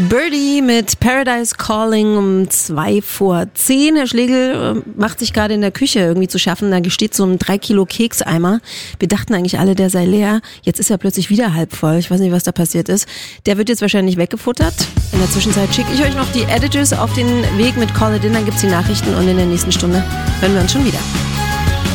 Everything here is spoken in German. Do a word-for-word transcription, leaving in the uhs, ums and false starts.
Birdie mit Paradise Calling um zwei vor zehn. Herr Schlegel äh, macht sich gerade in der Küche irgendwie zu schaffen. Da steht so ein drei Kilo Kekseimer. Wir dachten eigentlich alle, der sei leer. Jetzt ist er plötzlich wieder halb voll. Ich weiß nicht, was da passiert ist. Der wird jetzt wahrscheinlich weggefuttert. In der Zwischenzeit schicke ich euch noch die Editors auf den Weg mit Call It In. Dann gibt's die Nachrichten und in der nächsten Stunde hören wir uns schon wieder.